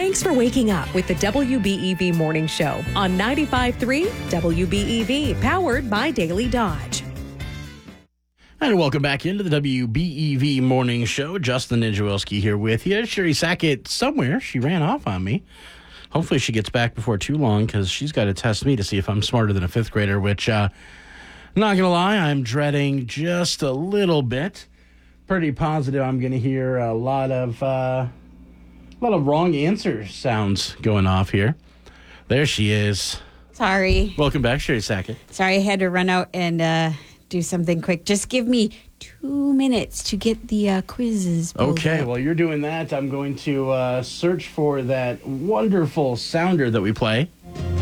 Thanks for waking up with the WBEV Morning Show on 95.3 WBEV, powered by Daily Dodge. And welcome back into the WBEV Morning Show. Justin Niedzwielski here with you. Sherry Sackett somewhere. She ran off on me. Hopefully she gets back before too long because she's got to test me to see if I'm smarter than a fifth grader, which, not going to lie, I'm dreading just a little bit. Pretty positive I'm going to hear a lot of wrong answer sounds going off here. There she is. Sorry. Welcome back, Sherry Sackett. Sorry, I had to run out and do something quick. Just give me 2 minutes to get the quizzes pulled Okay, up. while you're doing that, I'm going to search for that wonderful sounder that we play.